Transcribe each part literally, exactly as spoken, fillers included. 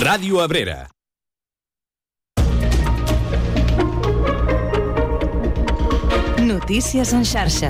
Ràdio Abrera. Notícies en xarxa.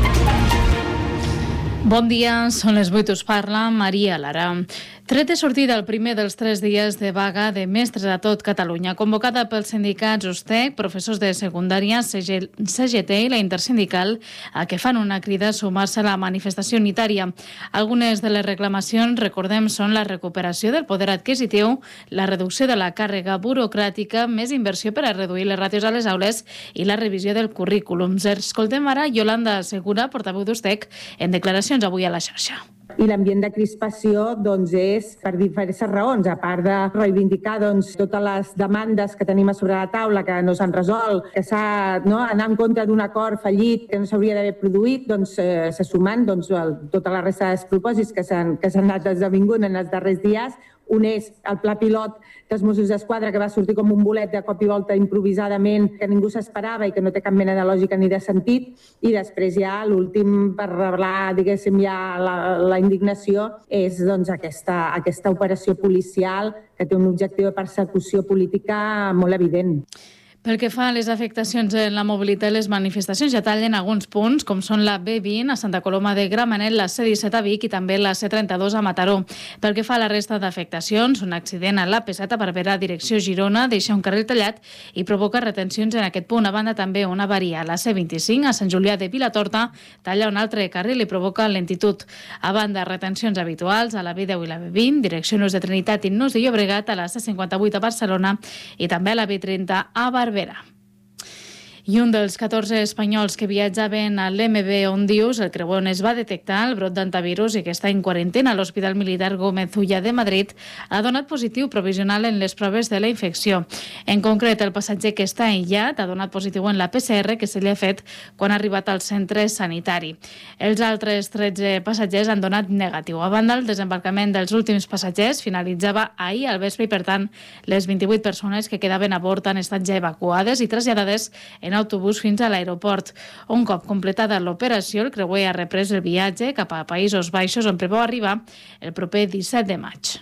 Bon dia, són les vuit, us parla Maria Lara. Tret de sortida el primer dels tres dies de vaga de mestres a tot Catalunya, convocada pels sindicats U S T E C, professors de secundària, C G T i la Intersindical, a què fan una crida a sumar-se a la manifestació unitària. Algunes de les reclamacions, recordem, són la recuperació del poder adquisitiu, la reducció de la càrrega burocràtica, més inversió per a reduir les ràtios a les aules i la revisió del currículum. Escoltem ara Yolanda Segura, portaveu d'U S T E C, en declaracions avui a la xarxa. I l'ambient de crispació doncs, és per diferents raons, a part de reivindicar doncs, totes les demandes que tenim a sobre la taula que no s'han resolt, que s'ha no, anar en contra d'un acord fallit que no s'hauria d'haver produït, doncs eh, se sumen doncs, el, tota la resta de despropòsits que s'han que s'han anat esdevingut en els darrers dies. Un és el pla pilot dels Mossos d'Esquadra, que va sortir com un bolet de cop i volta improvisadament, que ningú s'esperava i que no té cap mena de lògica ni de sentit. I després ja l'últim, per revelar, diguéssim, ja la, la indignació, és doncs, aquesta, aquesta operació policial que té un objectiu de persecució política molt evident. Pel que fa a les afectacions en la mobilitat, les manifestacions ja tallen alguns punts, com són la B vint a Santa Coloma de Gramenet, la C disset a Vic i també la C trenta-dos a Mataró. Pel que fa a la resta d'afectacions, un accident a l'A P set a Barberà, direcció Girona, deixa un carril tallat i provoca retencions en aquest punt. A banda, també una avaria a la C vint-i-cinc a Sant Julià de Vilatorta, talla un altre carril i provoca lentitud. A banda, retencions habituals a la B deu i la B vint, direcció Nus de Trinitat i Nus de Llobregat, a la C cinquanta-vuit a Barcelona i també a la B trenta a Barberà. I un dels catorze espanyols que viatjaven a l'M B Ondius, el creuer on es va detectar el brot d'antivirus i que està en quarantena a l'Hospital Militar Gómez Ulla de Madrid, ha donat positiu provisional en les proves de la infecció. En concret, el passatger que està aïllat ha donat positiu en la P C R que se li ha fet quan ha arribat al centre sanitari. Els altres tretze passatgers han donat negatiu. A banda, el desembarcament dels últims passatgers finalitzava ahir al vespre i, per tant, les vint-i-vuit persones que quedaven a bord han estat ja evacuades i traslladades en autobús fins a l'aeroport. Un cop completada l'operació, el creuer ha reprès el viatge cap a Països Baixos, on preveu arribar el proper disset de maig.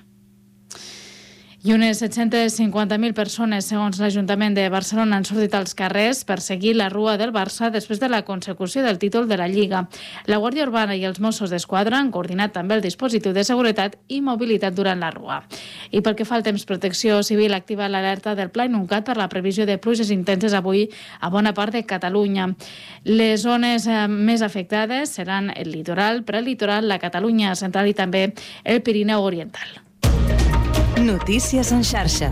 I unes set-centes cinquanta mil persones, segons l'Ajuntament de Barcelona, han sortit als carrers per seguir la rua del Barça després de la consecució del títol de la Lliga. La Guàrdia Urbana i els Mossos d'Esquadra han coordinat també el dispositiu de seguretat i mobilitat durant la rua. I pel que fa al temps, Protecció Civil activa l'alerta del Pla Inuncat per la previsió de pluges intenses avui a bona part de Catalunya. Les zones més afectades seran el litoral, prelitoral, la Catalunya central i també el Pirineu Oriental. Notícies en xarxa.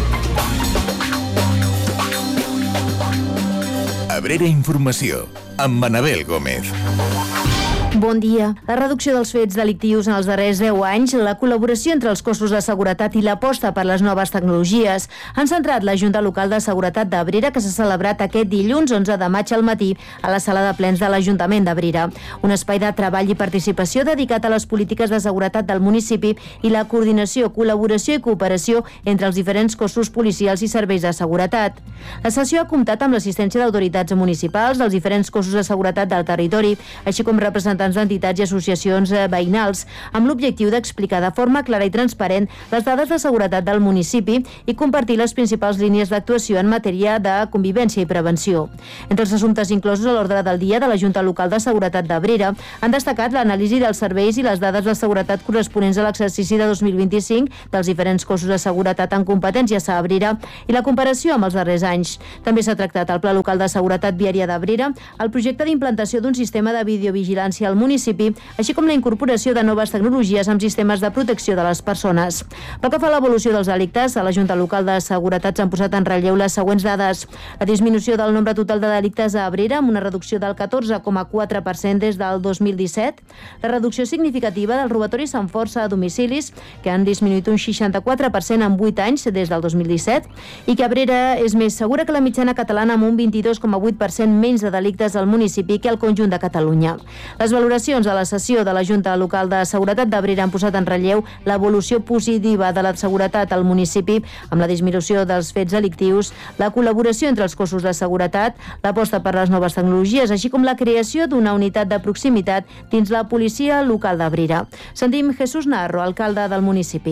Abrera Informació, amb Manabel Gómez. Bon dia. La reducció dels fets delictius en els darrers deu anys, la col·laboració entre els cossos de seguretat i l'aposta per les noves tecnologies han centrat la Junta Local de Seguretat d'Abrera, que s'ha celebrat aquest dilluns onze de maig al matí a la sala de plens de l'Ajuntament d'Abrera. Un espai de treball i participació dedicat a les polítiques de seguretat del municipi i la coordinació, col·laboració i cooperació entre els diferents cossos policials i serveis de seguretat. La sessió ha comptat amb l'assistència d'autoritats municipals, dels diferents cossos de seguretat del territori, així com representants d'entitats i associacions veïnals, amb l'objectiu d'explicar de forma clara i transparent les dades de seguretat del municipi i compartir les principals línies d'actuació en matèria de convivència i prevenció. Entre els assumptes inclosos a l'ordre del dia de la Junta Local de Seguretat d'Abrera han destacat l'anàlisi dels serveis i les dades de seguretat corresponents a l'exercici de dos mil vint-i-cinc dels diferents cossos de seguretat en competències a Abrera i la comparació amb els darrers anys. També s'ha tractat el Pla Local de Seguretat Viària d'Abrera, el projecte d'implantació d'un sistema de videovigilància al municipi, així com la incorporació de noves tecnologies amb sistemes de protecció de les persones. Pel que fa a l'evolució dels delictes, a la Junta Local de Seguretat s'han posat en relleu les següents dades. La disminució del nombre total de delictes a Abrera, amb una reducció del catorze coma quatre per cent des del dos mil disset, la reducció significativa dels robatoris amb força a domicilis, que han disminuït un seixanta-quatre per cent en vuit anys des del dos mil disset, i que Abrera és més segura que la mitjana catalana, amb un vint-i-dos coma vuit per cent menys de delictes al municipi que al conjunt de Catalunya. Les valoracions de la sessió de la Junta Local de Seguretat d'Abrera han posat en relleu l'evolució positiva de la seguretat al municipi, amb la disminució dels fets delictius, la col·laboració entre els cossos de seguretat, l'aposta per les noves tecnologies, així com la creació d'una unitat de proximitat dins la policia local d'Abrera. Sentim Jesús Narro, alcalde del municipi.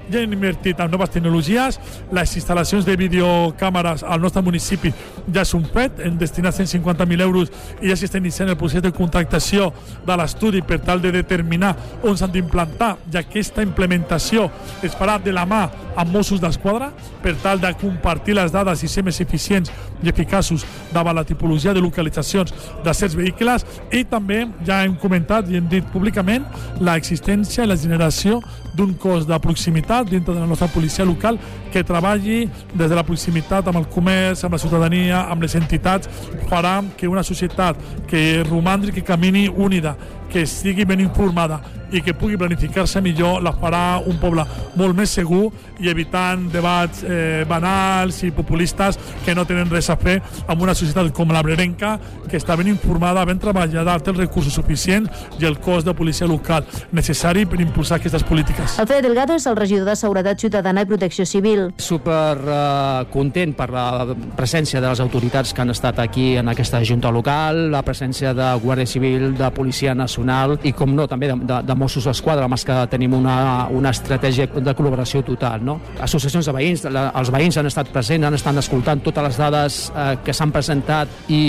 ja hem invertit en noves tecnologies, les instal·lacions de videocàmeres al nostre municipi ja és un fet, hem destinat cent cinquanta mil euros i ja s'està iniciant el procés de contractació de l'estudi per tal de determinar on s'han d'implantar, i aquesta implementació es farà de la mà amb Mossos d'Esquadra per tal de compartir les dades i ser més eficients i eficaços davant la tipologia de localitzacions de certs vehicles, i també ja hem comentat i hem dit públicament l'existència i la generació d'un cos de proximitat dintre de la nostra policia local que treballi des de la proximitat amb el comerç, amb la ciutadania, amb les entitats, farà que una societat que romandri, que camini unida, que estigui ben informada i que pugui planificar-se millor, la farà un poble molt més segur i evitant debats eh, banals i populistes que no tenen res a fer amb una societat com la brerenca, que està ben informada, ben treballada, té els recursos suficients i el cos de policia local necessari per impulsar aquestes polítiques. Alfredo Delgado és el regidor de Seguretat Ciutadana i Protecció Civil. Super eh, content per la presència de les autoritats que han estat aquí en aquesta junta local, la presència de Guàrdia Civil, de Policia Nacional i, com no, també de, de, de Mossos d'Esquadra, amb els que tenim una, una estratègia de col·laboració total. No? Associacions de veïns, la, els veïns han estat presents, han estat escoltant totes les dades eh, que s'han presentat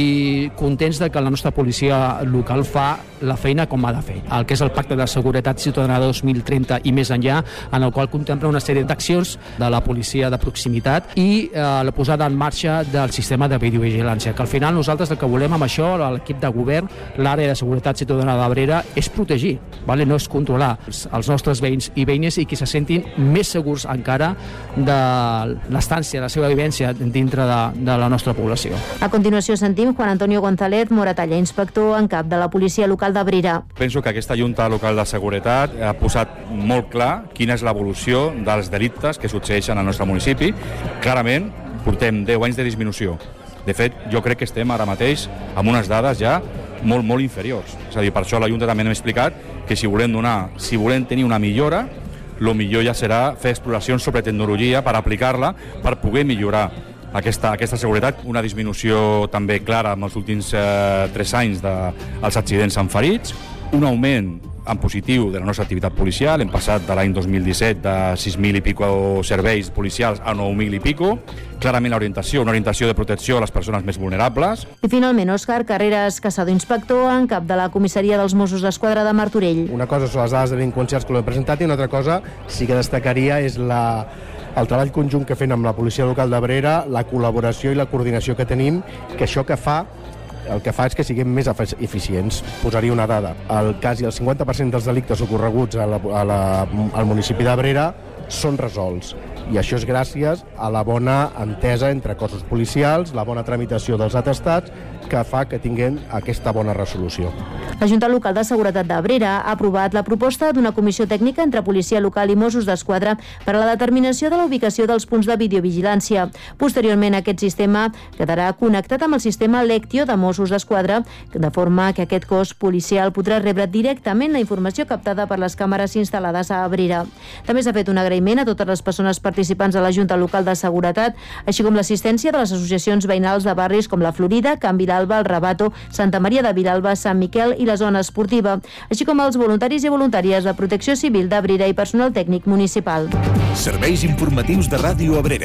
i contents de que la nostra policia local fa la feina com ha de fer. El que és el Pacte de Seguretat Ciutadana dos mil trenta i més enllà, en el qual contempla una sèrie d'accions de la policia de proximitat i eh, la posada en marxa del sistema de videovigilància, que al final nosaltres el que volem amb això, l'equip de govern, l'àrea de seguretat ciutadana d'Abrera, és protegir, vale? No és controlar els, els nostres veïns i veïnes i que se sentin més segurs encara de l'estància, la seva vivència dintre de, de la nostra població. A continuació sentim Juan Antonio González Moratalla, inspector en cap de la policia local d'Abrera. Penso que aquesta Junta Local de Seguretat ha posat molt clar quina és l'evolució dels delictes que succeeixen al nostre municipi. Clarament, portem deu anys de disminució. De fet, jo crec que estem ara mateix amb unes dades ja molt, molt inferiors. És a dir, per això a la Junta també hem explicat que si volem donar, si volem tenir una millora, el millor ja serà fer exploracions sobre tecnologia per aplicar-la, per poder millorar aquesta, aquesta seguretat. Una disminució també clara en els últims eh, tres anys dels accidents amb ferits, un augment en positiu de la nostra activitat policial. Hem passat de l'any dos mil disset de sis mil i pico serveis policials a nou mil i pico. Clarament l'orientació, una orientació de protecció a les persones més vulnerables. I finalment, Òscar Carreras Casado, inspector en cap de la comissaria dels Mossos d'Esquadra de Martorell. Una cosa són les dades delinqüencials que l'hem presentat i una altra cosa sí que destacaria és la, el treball conjunt que fem amb la policia local d'Abrera, la col·laboració i la coordinació que tenim, que això que fa el que fa és que siguem més eficients. Posaria una dada. El quasi el cinquanta per cent dels delictes ocorreguts a la, a la, al municipi d'Abrera són resolts. I això és gràcies a la bona entesa entre cossos policials, la bona tramitació dels atestats, que fa que tinguem aquesta bona resolució. La Junta Local de Seguretat d'Abrera ha aprovat la proposta d'una comissió tècnica entre policia local i Mossos d'Esquadra per a la determinació de la ubicació dels punts de videovigilància. Posteriorment, aquest sistema quedarà connectat amb el sistema Lectio de Mossos d'Esquadra, de forma que aquest cos policial podrà rebre directament la informació captada per les càmeres instal·lades a Abrera. També s'ha fet un agraïment a totes les persones participants de la Junta Local de Seguretat, així com l'assistència de les associacions veïnals de barris com la Florida, Can Vilalba, el Rabato, Santa Maria de Vilalba, Sant Miquel i la zona esportiva, així com els voluntaris i voluntàries de Protecció Civil d'Abrera i personal tècnic municipal. Serveis informatius de Ràdio Abrera.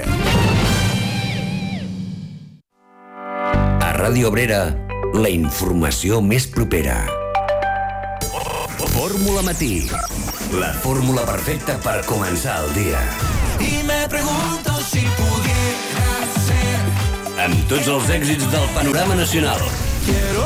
A Ràdio Abrera, la informació més propera. Fórmula Matí. La fórmula perfecta per començar el dia. Y me pregunto si pudiera ser. Amb tots els èxits del panorama nacional. Quiero